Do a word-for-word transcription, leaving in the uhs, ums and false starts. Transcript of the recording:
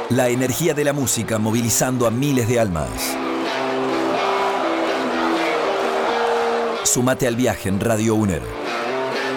La energía de la música movilizando a miles de almas. Sumate al viaje en Radio UNER.